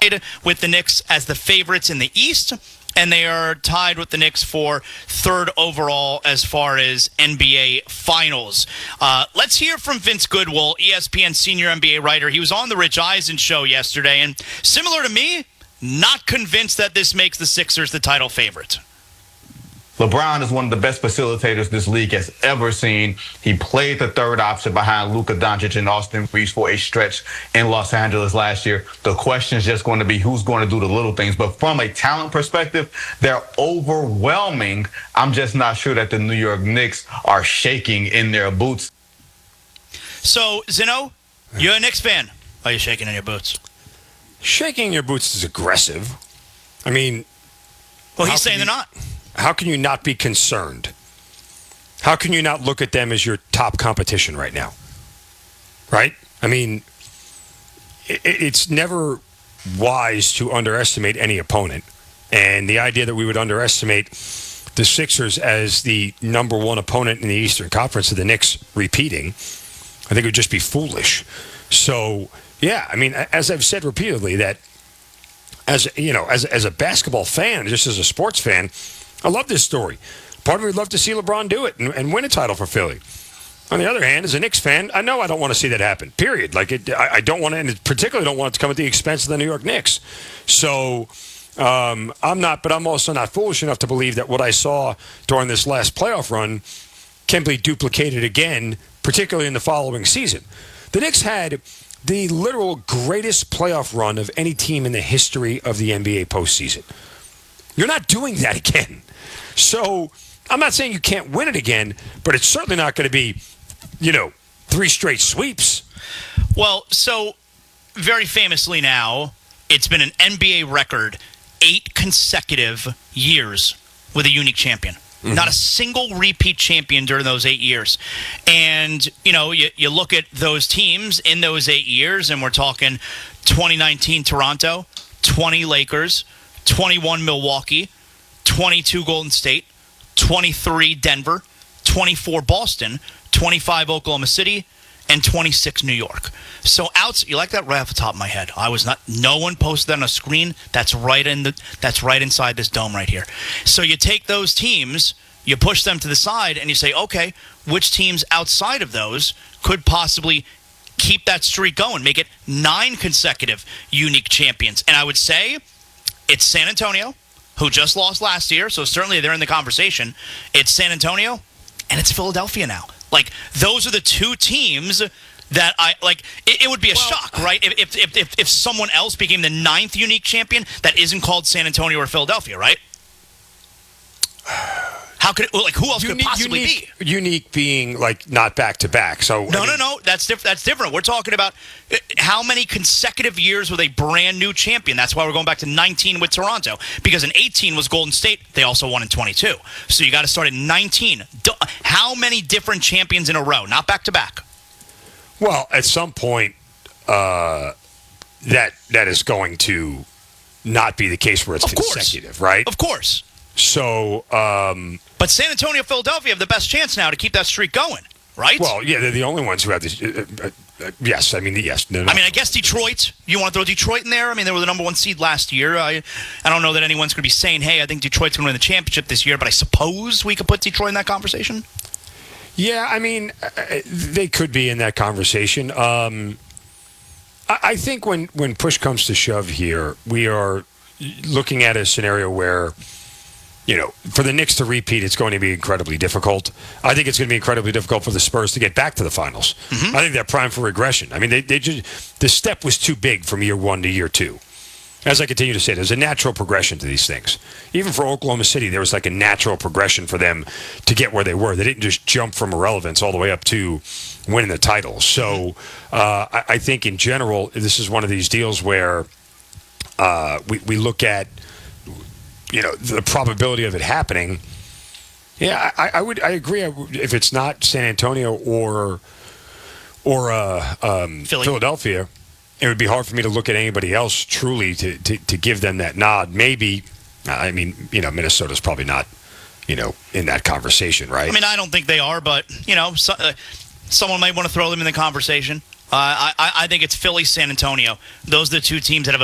tied with the Knicks as the favorites in the East, and they are tied with the Knicks for third overall as far as NBA Finals. Let's hear from Vince Goodwill, ESPN senior NBA writer. He was on the Rich Eisen show yesterday, and similar to me, not convinced that this makes the Sixers the title favorite. LeBron is one of the best facilitators this league has ever seen. He played the third option behind Luka Doncic and Austin Reeves for a stretch in Los Angeles last year. The question is just going to be who's going to do the little things. But from a talent perspective, they're overwhelming. I'm just not sure that the New York Knicks are shaking in their boots. So, Zeno, you're a Knicks fan. Are you shaking in your boots? Shaking your boots is aggressive. I mean... Well, he's saying they're not. How can you not be concerned? How can you not look at them as your top competition right now? Right? I mean, it's never wise to underestimate any opponent. And the idea that we would underestimate the Sixers as the number one opponent in the Eastern Conference of the Knicks repeating, I think it would just be foolish. So, yeah, I mean, as I've said repeatedly, that as a basketball fan, just as a sports fan, I love this story. Part of me would love to see LeBron do it and win a title for Philly. On the other hand, as a Knicks fan, I know I don't want to see that happen, period. Like, I don't want to, and particularly don't want it to come at the expense of the New York Knicks. So I'm also not foolish enough to believe that what I saw during this last playoff run can be duplicated again, particularly in the following season. The Knicks had the literal greatest playoff run of any team in the history of the NBA postseason. You're not doing that again. So I'm not saying you can't win it again, but it's certainly not going to be, 3 straight sweeps. Well, so very famously now, it's been an NBA record 8 consecutive years with a unique champion. Mm-hmm. Not a single repeat champion during those 8 years. And, you look at those teams in those 8 years, and we're talking 2019 Toronto, 20 Lakers, 21 Milwaukee, 22 Golden State, 23 Denver, 24 Boston, 25 Oklahoma City, and 26 New York. So you like that right off the top of my head. No one posted that on a screen. That's right inside this dome right here. So you take those teams, you push them to the side, and you say, okay, which teams outside of those could possibly keep that streak going, make it 9 consecutive unique champions? And I would say it's San Antonio, who just lost last year, so certainly they're in the conversation. It's San Antonio, and it's Philadelphia now. Like, those are the 2 teams that it would be a shock, right? If someone else became the 9th unique champion that isn't called San Antonio or Philadelphia, right? How could who else could it possibly be? Unique being not back to back. So no. That's different. We're talking about how many consecutive years with a brand new champion. That's why we're going back to 19 with Toronto, because in 18 was Golden State. They also won in 22. So you got to start at 19. How many different champions in a row? Not back to back. Well, at some point, that is going to not be the case where it's consecutive, right? Of course. So, but San Antonio, Philadelphia have the best chance now to keep that streak going, right? Well, yeah, they're the only ones who have this. Yes, I mean, yes. No. I guess Detroit. You want to throw Detroit in there? I mean, they were the number 1 seed last year. I don't know that anyone's going to be saying, hey, I think Detroit's going to win the championship this year, but I suppose we could put Detroit in that conversation? Yeah, I mean, they could be in that conversation. I think when push comes to shove here, we are looking at a scenario where, for the Knicks to repeat, it's going to be incredibly difficult. I think it's going to be incredibly difficult for the Spurs to get back to the finals. Mm-hmm. I think they're primed for regression. I mean, the step was too big from year 1 to year 2. As I continue to say, there's a natural progression to these things. Even for Oklahoma City, there was a natural progression for them to get where they were. They didn't just jump from irrelevance all the way up to winning the title. So I think in general, this is one of these deals where we look at the probability of it happening. Yeah, I agree. If it's not San Antonio or Philadelphia, it would be hard for me to look at anybody else truly to give them that nod. Maybe, Minnesota's probably not, in that conversation, right? I mean, I don't think they are, but, someone might want to throw them in the conversation. I think it's Philly, San Antonio. Those are the 2 teams that have